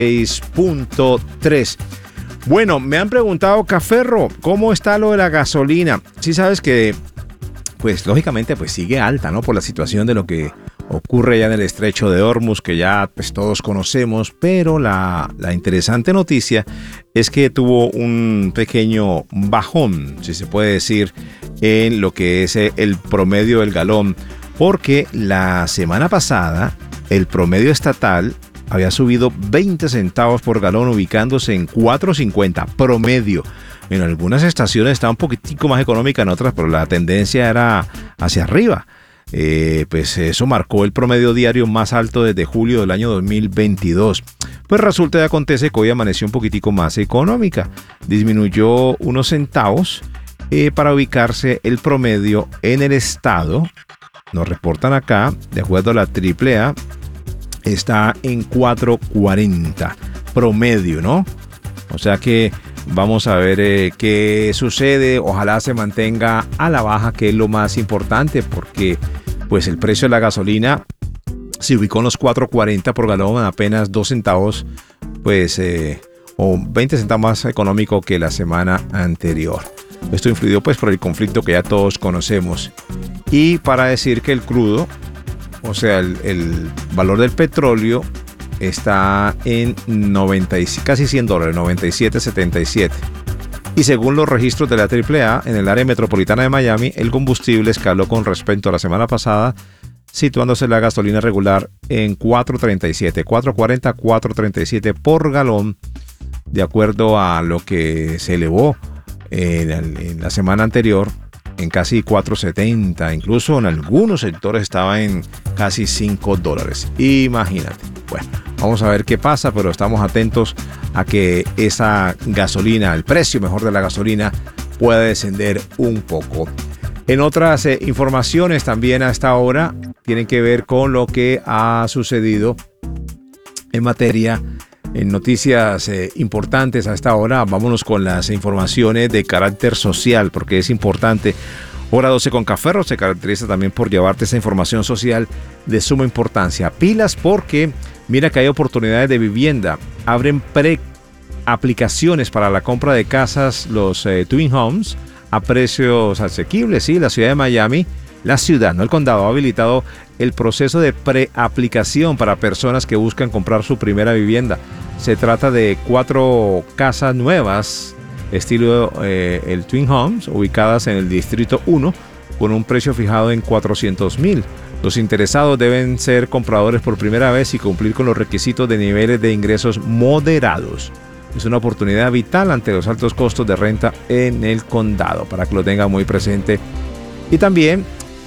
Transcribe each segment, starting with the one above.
106.3. Bueno, me han preguntado, Caferro, ¿cómo está lo de la gasolina? Sí sabes que, pues lógicamente, pues sigue alta, ¿no? Por la situación de lo que ocurre ya en el estrecho de Hormuz, que ya pues todos conocemos, pero la interesante noticia es que tuvo un pequeño bajón, si se puede decir, en lo que es el promedio del galón, porque la semana pasada el promedio estatal había subido 20 centavos por galón, ubicándose en 4.50 promedio. En algunas estaciones está un poquitico más económica, en otras, pero la tendencia era hacia arriba. Pues eso marcó el promedio diario más alto desde julio del año 2022. Pues resulta y acontece que hoy amaneció un poquitico más económica. Disminuyó unos centavos para ubicarse el promedio en el estado. Nos reportan acá, de acuerdo a la AAA, está en 4.40 promedio, ¿no? O sea que vamos a ver qué sucede. Ojalá se mantenga a la baja, que es lo más importante, porque pues el precio de la gasolina se ubicó en los 4.40 por galón, apenas 2 centavos, pues, o 20 centavos más económico que la semana anterior. Esto influyó pues por el conflicto que ya todos conocemos. Y para decir que el crudo, o sea, el valor del petróleo está en casi $100, 97.77. Y según los registros de la AAA, en el área metropolitana de Miami, el combustible escaló con respecto a la semana pasada, situándose la gasolina regular en 4.37, 4.40, 4.37 por galón, de acuerdo a lo que se elevó en la semana anterior, en casi 4.70, incluso en algunos sectores estaba en casi $5. Imagínate. Bueno, vamos a ver qué pasa, pero estamos atentos a que esa gasolina, el precio mejor de la gasolina, pueda descender un poco. En otras informaciones también a esta hora tienen que ver con lo que ha sucedido en materia, en noticias importantes a esta hora. Vámonos con las informaciones de carácter social, porque es importante. Hora 12 con Caferro se caracteriza también por llevarte esa información social de suma importancia. Pilas, porque mira que hay oportunidades de vivienda. Abren aplicaciones para la compra de casas, los Twin Homes, a precios asequibles. Sí, la ciudad de Miami, la ciudad, no el condado, ha habilitado el proceso de preaplicación para personas que buscan comprar su primera vivienda. Se trata de 4 casas nuevas, estilo el Twin Homes, ubicadas en el Distrito 1, con un precio fijado en $400,000. Los interesados deben ser compradores por primera vez y cumplir con los requisitos de niveles de ingresos moderados. Es una oportunidad vital ante los altos costos de renta en el condado, para que lo tengan muy presente. Y también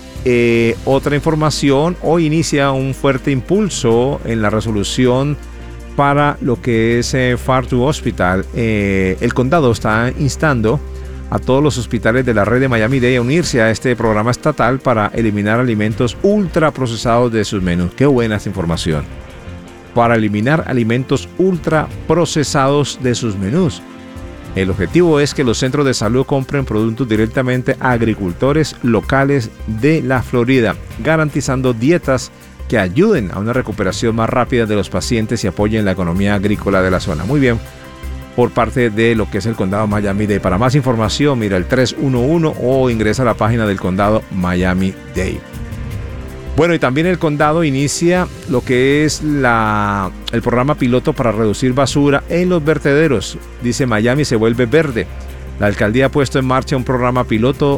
otra información, hoy inicia un fuerte impulso en la resolución para lo que es Far to Hospital. El condado está instando a todos los hospitales de la red de Miami-Dade a unirse a este programa estatal para eliminar alimentos ultraprocesados de sus menús. Qué buena esta información. Para eliminar alimentos ultraprocesados de sus menús. El objetivo es que los centros de salud compren productos directamente a agricultores locales de la Florida, garantizando dietas que ayuden a una recuperación más rápida de los pacientes y apoyen la economía agrícola de la zona. Muy bien, por parte de lo que es el condado Miami-Dade. Para más información, mira el 311 o ingresa a la página del condado Miami-Dade. Bueno, y también el condado inicia lo que es el programa piloto para reducir basura en los vertederos. Dice: Miami se vuelve verde. La alcaldía ha puesto en marcha un programa piloto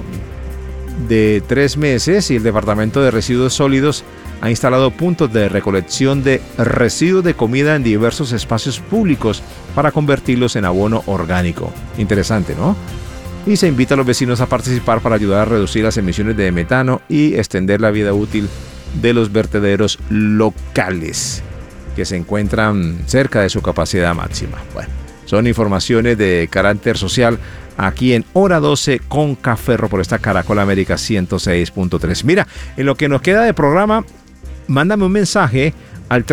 de 3 meses y el Departamento de Residuos Sólidos ha instalado puntos de recolección de residuos de comida en diversos espacios públicos para convertirlos en abono orgánico. Interesante, ¿no? Y se invita a los vecinos a participar para ayudar a reducir las emisiones de metano y extender la vida útil de los vertederos locales que se encuentran cerca de su capacidad máxima. Bueno, son informaciones de carácter social aquí en Hora 12 con Caferro por esta Caracol América 106.3. Mira, en lo que nos queda de programa, mándame un mensaje al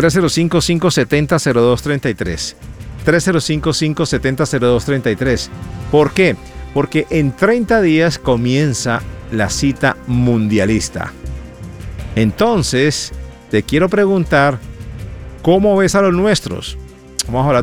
305-570-0233. 305-570-0233. ¿Por qué? Porque en 30 días comienza la cita mundialista. Entonces, te quiero preguntar, ¿cómo ves a los nuestros? Vamos a hablar